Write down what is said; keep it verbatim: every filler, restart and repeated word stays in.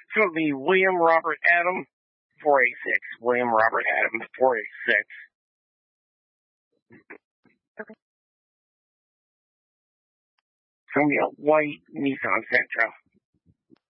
So it'll be William Robert Adam, four eighty-six. William Robert Adam, four eighty-six. Okay. It's going to be a white Nissan Sentra.